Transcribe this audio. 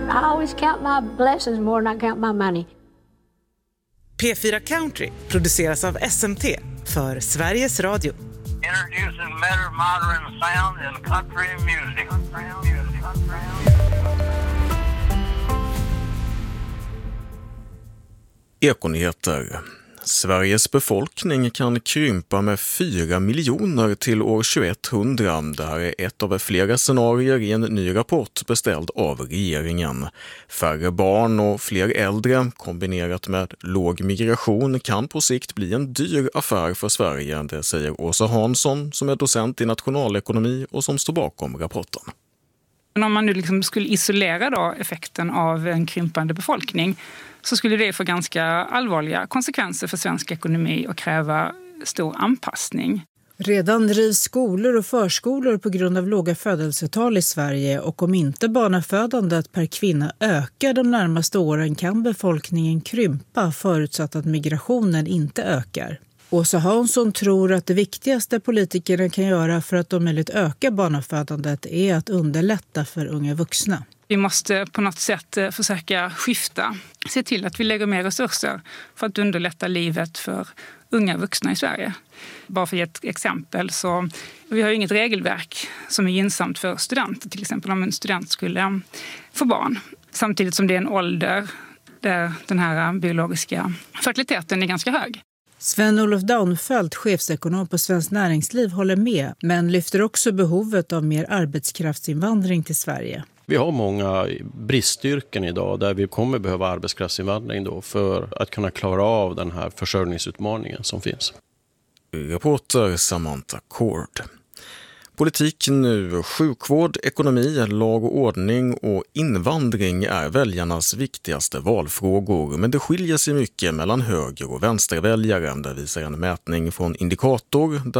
I always count my blessings more than I count my money. P4 Country produceras av SMT för Sveriges Radio. Introducing better modern sound in country music. Ekonyheter. Sveriges befolkning kan krympa med 4 miljoner till år 2100. Det här är ett av flera scenarier i en ny rapport beställd av regeringen. Färre barn och fler äldre kombinerat med låg migration kan på sikt bli en dyr affär för Sverige. Det säger Åsa Hansson som är docent i nationalekonomi och som står bakom rapporten. Om man nu skulle isolera då effekten av en krympande befolkning så skulle det få ganska allvarliga konsekvenser för svensk ekonomi och kräva stor anpassning. Redan rivs skolor och förskolor på grund av låga födelsetal i Sverige och om inte barnafödandet per kvinna ökar de närmaste åren kan befolkningen krympa förutsatt att migrationen inte ökar. Åsa Hansson tror att det viktigaste politikerna kan göra för att om möjligt öka barnafödandet är att underlätta för unga vuxna. Vi måste på något sätt försöka skifta, se till att vi lägger mer resurser för att underlätta livet för unga vuxna i Sverige. Bara för att ge ett exempel så vi har ju inget regelverk som är gynnsamt för studenter, till exempel om en student skulle få barn. Samtidigt som det är en ålder där den här biologiska fertiliteten är ganska hög. Sven-Olof Daunfeldt, chefsekonom på Svenskt Näringsliv, håller med men lyfter också behovet av mer arbetskraftsinvandring till Sverige. Vi har många bristyrken idag där vi kommer behöva arbetskraftsinvandring då för att kunna klara av den här försörjningsutmaningen som finns. Reporter Samantha Cord. Politik nu, sjukvård, ekonomi, lag och ordning och invandring är väljarnas viktigaste valfrågor. Men det skiljer sig mycket mellan höger- och vänsterväljare. Det visar en mätning från Indikator